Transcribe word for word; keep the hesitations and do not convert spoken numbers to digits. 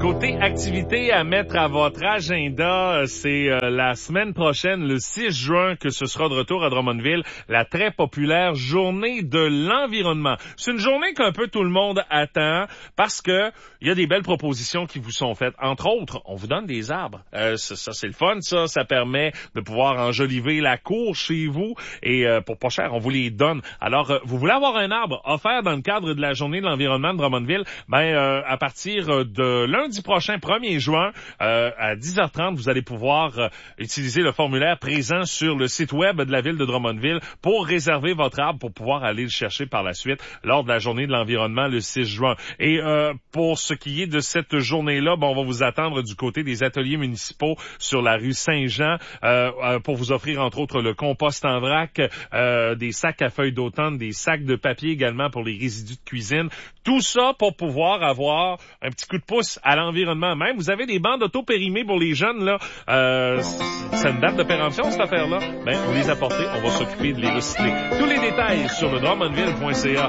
Côté activité à mettre à votre agenda, c'est euh, la semaine prochaine, le six juin, que ce sera de retour à Drummondville, la très populaire Journée de l'environnement. C'est une journée qu'un peu tout le monde attend parce que il y a des belles propositions qui vous sont faites. Entre autres, on vous donne des arbres. Euh, ça, ça c'est le fun, ça. Ça permet de pouvoir enjoliver la cour chez vous et euh, pour pas cher, on vous les donne. Alors, euh, vous voulez avoir un arbre offert dans le cadre de la Journée de l'environnement de Drummondville? Ben, euh, à partir de lundi prochain, premier juin, euh, à dix heures trente, vous allez pouvoir euh, utiliser le formulaire présent sur le site web de la ville de Drummondville pour réserver votre arbre pour pouvoir aller le chercher par la suite lors de la Journée de l'environnement le six juin. Et euh, pour ce qui est de cette journée-là, ben, on va vous attendre du côté des ateliers municipaux sur la rue Saint-Jean euh, euh, pour vous offrir entre autres le compost en vrac, euh, des sacs à feuilles d'automne, des sacs de papier également pour les résidus de cuisine. Tout ça pour pouvoir avoir un petit coup de pouce à l'environnement. Même, vous avez des bandes auto-périmées pour les jeunes, là. Euh, c'est une date de péremption, cette affaire-là. Ben, vous les apportez, on va s'occuper de les recycler. Tous les détails sur le drummondville point c a.